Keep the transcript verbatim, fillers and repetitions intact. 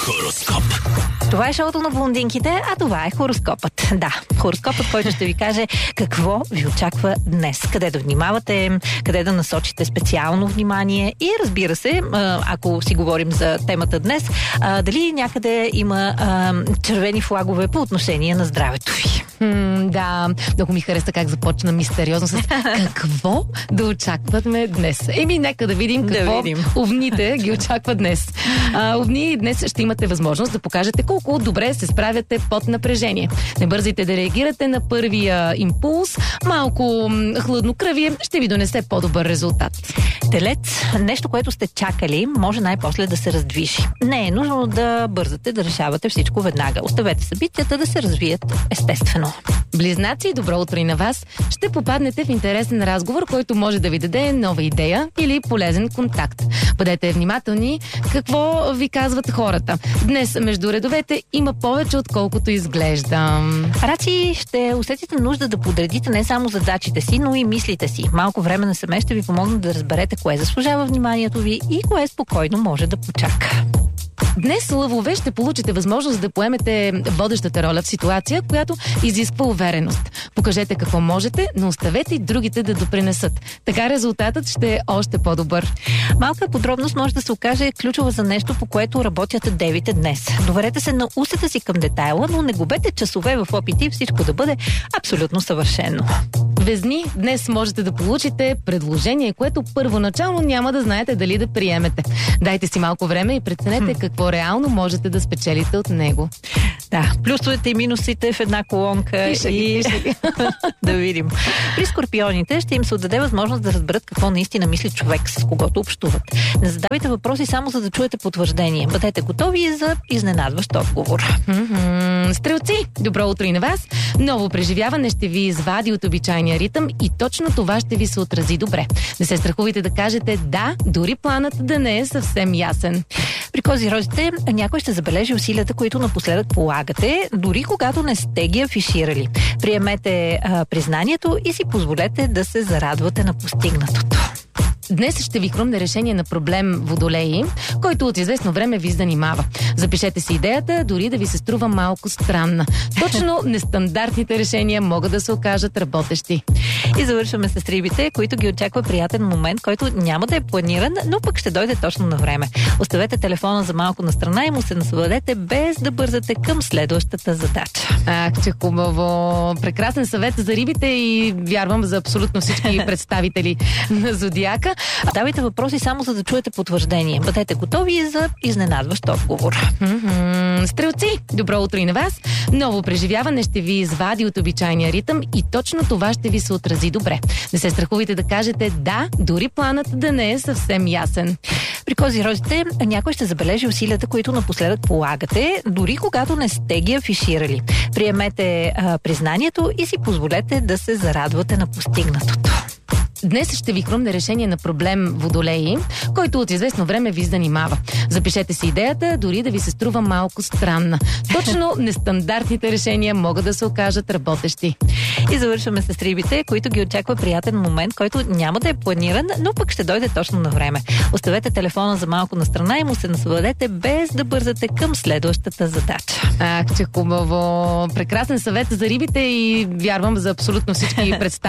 Хороскоп. Това е шоуто на блондинките, а това е хороскопът. Да, хороскопът, който ще ви каже какво ви очаква днес. Къде да внимавате, къде да насочите специално внимание и, разбира се, ако си говорим за темата днес, дали някъде има червени флагове по отношение на здравето ви. М, да, много ми хареса как започна мистериозно с какво да очакваме днес. Еми, нека да видим какво да видим. овните ги очаква днес. А, овни, днес ще имате възможност да покажете колко добре се справяте под напрежение. Не бързайте да реагирате на първия импулс. Малко м, хладнокръвие ще ви донесе по-добър резултат. Телец, нещо, което сте чакали, може най-после да се раздвижи. Не е нужно да бързате да решавате всичко веднага. Оставете събитията да се развият естествено. Близнаци, добро утро и на вас. Ще попаднете в интересен разговор, който може да ви даде нова идея или полезен контакт. Бъдете внимателни какво ви казват хората. Днес между редовете има повече, отколкото изглежда. Раци, ще усетите нужда да подредите не само задачите си, но и мислите си. Малко време на семе ще ви помогне да разберете кое заслужава вниманието ви и кое спокойно може да почака. Днес, лъвове, ще получите възможност да поемете водещата роля в ситуация, която изисква увереност. Покажете какво можете, но оставете и другите да допринесат. Така резултатът ще е още по-добър. Малка подробност може да се окаже ключова за нещо, по което работят девите днес. Доверете се на усета си към детайла, но не губете часове в опити всичко да бъде абсолютно съвършено. Везни, днес можете да получите предложение, което първоначално няма да знаете дали да приемете. Дайте си малко време и преценете какво реално можете да спечелите от него. Да, плюсовете и минусите в една колонка. Пиша ги, и пиша ги. да видим. При скорпионите ще им се отдаде възможност да разберат какво наистина мисли човек, с когото общуват. Не задавайте въпроси само за да чуете потвърждение. Бъдете готови за изненадващ отговор. М-м, Стрелци, добро утро и на вас. Ново преживяване ще ви извади от обичайния ритъм и точно това ще ви се отрази добре. Не се страхувайте да кажете да, дори планът да не е съвсем ясен. При козирозите някой ще забележи усилията, които напоследък полагате, дори когато не сте ги афиширали. Приемете а, признанието и си позволете да се зарадвате на постигнатото. Днес ще ви хрумне решение на проблем водолеи, който от известно време ви занимава. Запишете си идеята, дори да ви се струва малко странна. Точно нестандартните решения могат да се окажат работещи. И завършваме с рибите, които ги очаква приятен момент, който няма да е планиран, но пък ще дойде точно на време. Оставете телефона за малко на страна и му се насладете без да бързате към следващата задача. Ах, че хубаво! Прекрасен съвет за рибите и вярвам за абсолютно всички представители на зодиака. Давайте въпроси само за да чуете потвърждение. Бъдете готови за изненадващ отговор. М-м, Стрелци, добро утро и на вас. Ново преживяване ще ви извади от обичайния ритъм и точно това ще ви се отрази добре. Не се страхувайте да кажете да, дори планът да не е съвсем ясен. При козирозите някой ще забележи усилията, които напоследък полагате, дори когато не сте ги афиширали. Приемете а, признанието и си позволете да се зарадвате на постигнатото. Днес ще ви хрумне решение на проблем водолеи, който от известно време ви занимава. Запишете си идеята, дори да ви се струва малко странна. Точно нестандартните решения могат да се окажат работещи. И завършваме с рибите, които ги очаква приятен момент, който няма да е планиран, но пък ще дойде точно на време. Оставете телефона за малко на страна и му се насладете без да бързате към следващата задача. Ах, че хубаво! Прекрасен съвет за рибите и вярвам за абсолютно всички представители